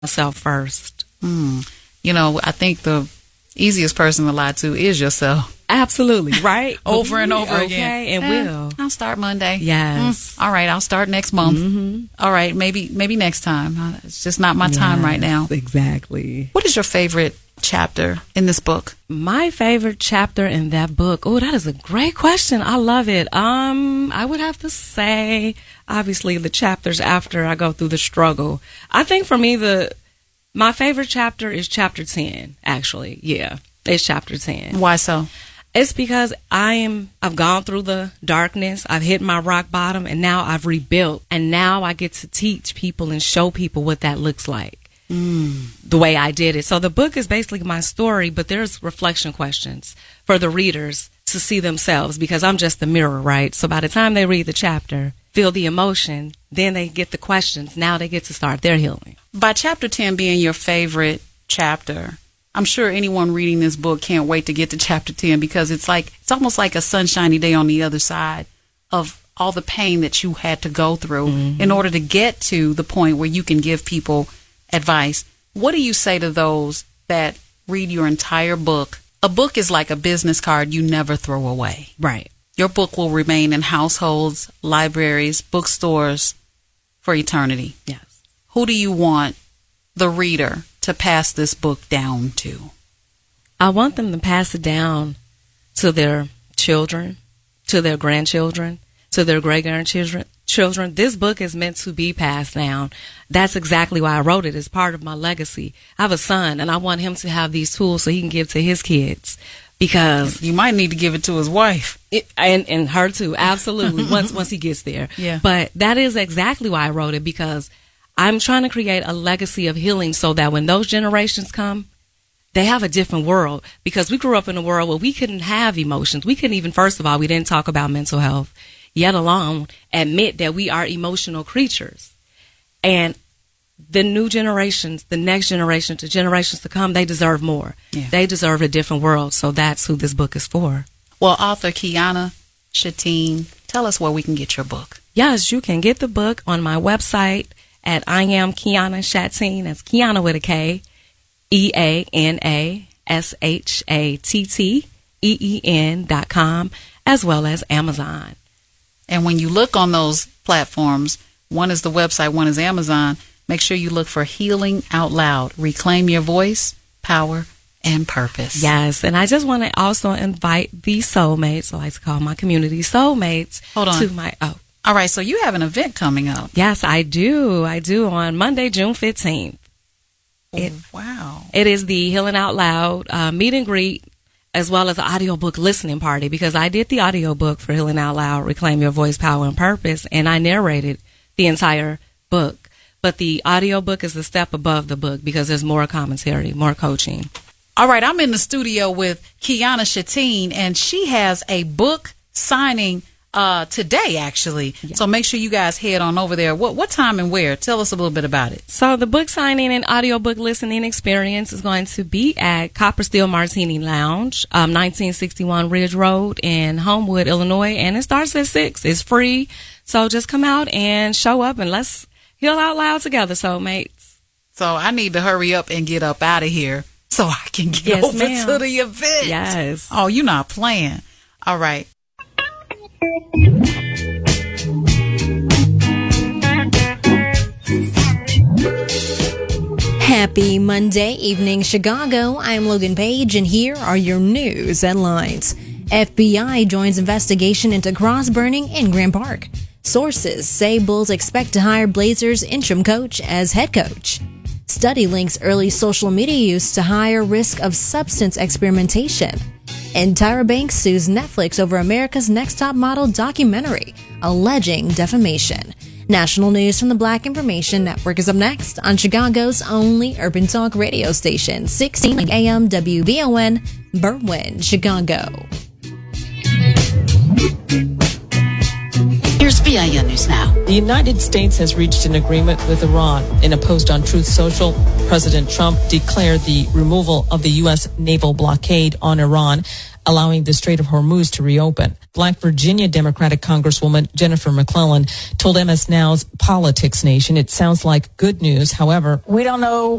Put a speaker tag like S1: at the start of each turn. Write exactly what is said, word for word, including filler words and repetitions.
S1: myself first.
S2: Mm. You know, I think the easiest person to lie to is yourself.
S1: Absolutely, right?
S2: Over and over
S1: okay,
S2: again.
S1: And
S2: eh,
S1: will.
S2: I'll start Monday.
S1: Yes.
S2: Mm, all right, I'll start next month.
S1: Mm-hmm.
S2: All right, maybe maybe next time. Uh, It's just not my time
S1: Yes,
S2: right now.
S1: Exactly.
S2: What is your favorite chapter in this book?
S1: My favorite chapter in that book. Oh, that is a great question. I love it. Um, I would have to say, obviously, the chapters after I go through the struggle. I think for me, the my favorite chapter is chapter ten. Actually, yeah, it's chapter ten.
S2: Why so?
S1: It's because I am, I've gone through the darkness. I've hit my rock bottom, and now I've rebuilt. And now I get to teach people and show people what that looks like. Mm. The way I did it. So the book is basically my story, but there's reflection questions for the readers to see themselves, because I'm just the mirror, right? So by the time they read the chapter, feel the emotion, then they get the questions. Now they get to start their healing.
S2: By chapter ten being your favorite chapter, I'm sure anyone reading this book can't wait to get to chapter ten, because it's like it's almost like a sunshiny day on the other side of all the pain that you had to go through mm-hmm. in order to get to the point where you can give people advice. What do you say to those that read your entire book? A book is like a business card you never throw away.
S1: Right.
S2: Your book will remain in households, libraries, bookstores for eternity.
S1: Yes.
S2: Who do you want the reader to pass this book down to?
S1: I want them to pass it down to their children, to their grandchildren, to their great-grandchildren. Children. This book is meant to be passed down. That's exactly why I wrote it. It's part of my legacy. I have a son, and I want him to have these tools so he can give to his kids. Because
S2: you might need to give it to his wife.
S1: It, and, and her too, absolutely, once once he gets there.
S2: Yeah.
S1: But that is exactly why I wrote it, because I'm trying to create a legacy of healing so that when those generations come, they have a different world. Because we grew up in a world where we couldn't have emotions. We couldn't even, first of all, we didn't talk about mental health, yet alone admit that we are emotional creatures. And the new generations, the next generation, the generations to come, they deserve more.
S2: Yeah.
S1: They deserve a different world. So that's who this book is for.
S2: Well, author Kiana Shatine, tell us where we can get your book.
S1: Yes, you can get the book on my website at I am Kiana Shatine. That's Kiana with a K, E A N A S H A T T E E N dot com, as well as Amazon.
S2: And when you look on those platforms, one is the website, one is Amazon, make sure you look for Healing Out Loud. Reclaim your voice, power, and purpose.
S1: Yes, and I just want to also invite the soulmates, I like to call my community soulmates.
S2: Hold on.
S1: To my, oh.
S2: All right, so you have an event coming up.
S1: Yes, I do. I do on Monday, June fifteenth. It,
S2: oh, wow.
S1: It is the Healing Out Loud uh, meet and greet, as well as an audiobook listening party, because I did the audiobook for Healing Out Loud, Reclaim Your Voice, Power, and Purpose, and I narrated the entire book. But the audiobook is a step above the book because there's more commentary, more coaching.
S2: All right, I'm in the studio with Kiana Shatine, and she has a book signing uh, today, actually. Yeah. So make sure you guys head on over there. What what time and where? Tell us a little bit about it.
S1: So the book signing and audiobook listening experience is going to be at Copper Steel Martini Lounge, um, nineteen sixty-one Ridge Road in Homewood, Illinois, and it starts at six. It's free, so just come out and show up, and let's heal out loud together, soulmates.
S2: So I need to hurry up and get up out of here so I can get
S1: yes,
S2: over
S1: ma'am.
S2: to the event.
S1: Yes.
S2: Oh, you're not playing. All right.
S3: Happy Monday evening, Chicago. I'm Logan Page, and here are your news headlines. F B I joins investigation into cross burning in Grant Park. Sources say Bulls expect to hire Blazers interim coach as head coach. Study links early social media use to higher risk of substance experimentation. And Tyra Banks sues Netflix over America's Next Top Model documentary, alleging defamation. National news from the Black Information Network is up next on Chicago's only urban talk radio station, sixteen A M W V O N, Berwyn, Chicago.
S4: Here's V I N News Now.
S5: The United States has reached an agreement with Iran. In a post on Truth Social, President Trump declared the removal of the U S naval blockade on Iran, allowing the Strait of Hormuz to reopen. Black Virginia Democratic Congresswoman Jennifer McClellan told M S Now's Politics Nation it sounds like good news. However,
S4: we don't know